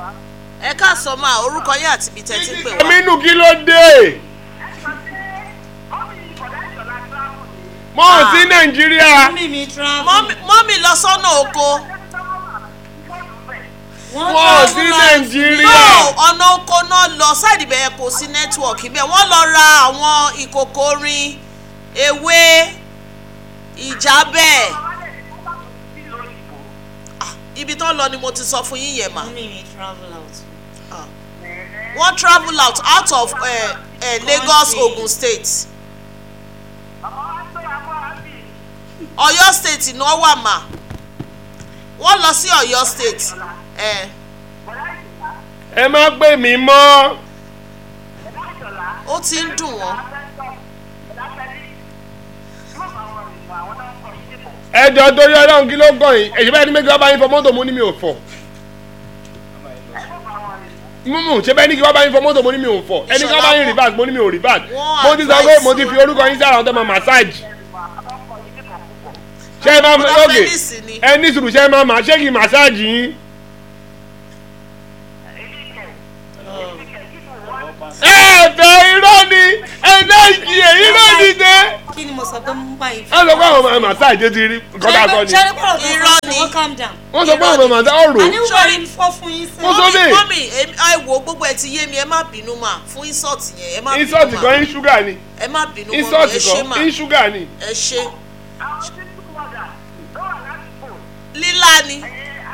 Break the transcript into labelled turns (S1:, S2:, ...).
S1: ẹ ká sọ máa orúkọ yín àti ibi tẹ́ ti pè wá.
S2: Aminu kí ló dé? Mo sí Nàìjíríà.
S1: Mọ́mì lọ sọ́nà oko.
S2: Mo sí Nàìjíríà.
S1: No, ọ̀nà oko náà lọ sáìdì bẹ́ẹ̀ kò sí nẹ́tíwọ̀kì bẹ́ẹ̀ wọ́n lọ ra àwọn ìkòkò orin ewé ìjábẹ̀. Ibi tán lọ ni mo ti sọ fún yín yẹn mà. Wọ́n travel out of Lagos, Ogun State. Ọ̀yọ́ State ni wọ́n wà mà. Wọ́n lọ sí Ọ̀yọ́ State.
S2: Ẹ má pè mí mọ́.
S1: Ó ti ń dùn wọ́n.
S2: Ẹjọ́ torí Ọlọ́run kí ló gàn yín? Èyí bẹ́ẹ̀ ni méjì wá bá yín fọ mọ́tò mo ní mi ò fọ̀. Ṣé bẹ́ẹ̀ ni kí wá bá yín fọ mọ́tò mo ní mi ò fọ̀? Ẹni ká bá yín reverse mo ní mi ò reverse. Mo ti sọ pé mo ti fi orúkọ yín sára àwọn tó máa massage. Ṣé ẹ máa lókè? Ẹ ní sùúrù ṣé ẹ máa ṣé kí massage yín? Ẹ̀ẹ́dẹ̀ irọ́ ni ẹ̀ẹ́dẹ́gì irọ́ ni dé.
S3: Kí ni mo sọ pé mo bá yìí.
S2: Ẹ sọ pé àwọn massage ti rí nǹkan tá a sọ ni.
S1: Irọ́ ni.
S2: Wọ́n sọ pé àwọn massage ọ̀rọ̀.
S3: Àníwárí fọ́ fún yín sẹ́yìn.
S2: Wọ́n sọ bẹ́ẹ̀.
S1: Mọ́mì ẹ wo gbogbo ẹ ti yé mi ẹ má bínú mà fún insult yẹn ẹ má bínú mà.
S2: Insult kan in sugar ni.
S1: Ẹ má bínú mọ́
S2: Insult
S1: ẹ ṣe mà.
S2: kan in sugar ni.
S1: Ẹ ṣe. Lílá ni.